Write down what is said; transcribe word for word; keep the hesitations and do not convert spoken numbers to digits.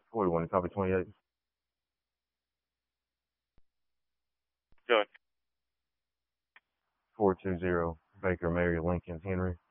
forty-one, copy twenty-eight. Go ahead. four two zero, Baker, Mary, Lincoln, Henry.